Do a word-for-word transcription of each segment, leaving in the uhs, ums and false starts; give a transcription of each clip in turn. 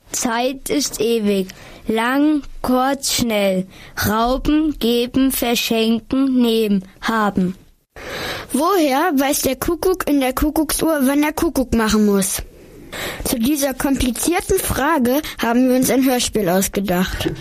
Zeit ist ewig, lang, kurz, schnell. Rauben, geben, verschenken, nehmen, haben. Woher weiß der Kuckuck in der Kuckucksuhr, wann er Kuckuck machen muss? Zu dieser komplizierten Frage haben wir uns ein Hörspiel ausgedacht.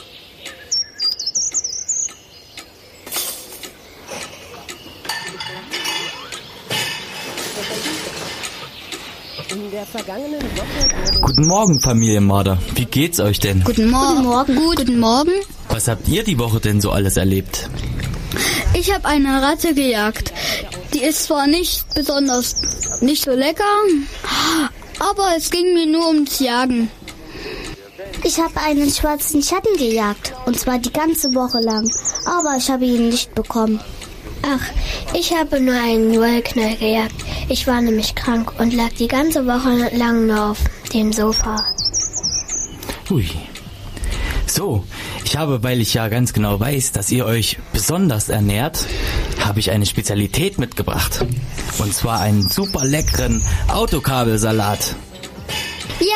In der vergangenen Woche... Guten Morgen, Familie Marder. Wie geht's euch denn? Guten Morgen. Guten Morgen. Guten Morgen. Was habt ihr die Woche denn so alles erlebt? Ich habe eine Ratte gejagt. Die ist zwar nicht besonders, nicht so lecker, aber es ging mir nur ums Jagen. Ich habe einen schwarzen Schatten gejagt, und zwar die ganze Woche lang, aber ich habe ihn nicht bekommen. Ach, ich habe nur einen Wollknäuel gejagt. Ich war nämlich krank und lag die ganze Woche lang nur auf dem Sofa. Ui. So, ich habe, weil ich ja ganz genau weiß, dass ihr euch besonders ernährt, habe ich eine Spezialität mitgebracht. Und zwar einen super leckeren Autokabelsalat. Ja,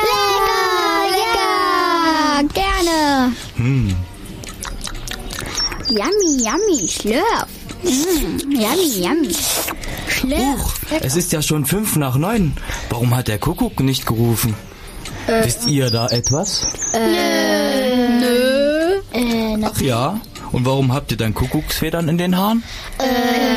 lecker, lecker, gerne. Hm. Yummy, yummy, schlürf. Mm, yummy, yummy. Huch, es ist ja schon fünf nach neun. Warum hat der Kuckuck nicht gerufen? Äh, Wisst ihr da etwas? Äh, nö. Äh, Ach ja? Und warum habt ihr dann Kuckucksfedern in den Haaren? Äh,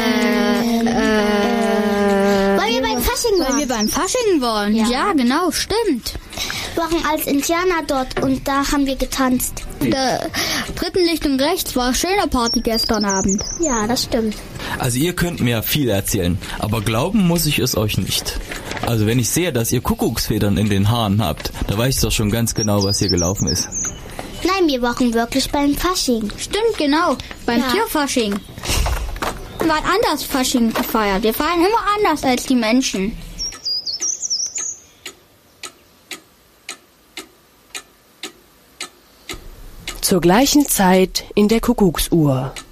äh, weil wir beim Fasching waren. Weil wir beim Fasching waren. Ja, ja, genau, stimmt. Wir waren als Indianer dort und da haben wir getanzt. Der dritten Lichtung rechts war schöne Party gestern Abend. Ja, das stimmt. Also ihr könnt mir viel erzählen, aber glauben muss ich es euch nicht. Also wenn ich sehe, dass ihr Kuckucksfedern in den Haaren habt, da weiß ich doch schon ganz genau, was hier gelaufen ist. Nein, wir waren wirklich beim Fasching. Stimmt, genau, beim ja. Tierfasching. Wir waren anders Fasching gefeiert. Wir feiern immer anders als die Menschen. Zur gleichen Zeit in der Kuckucksuhr.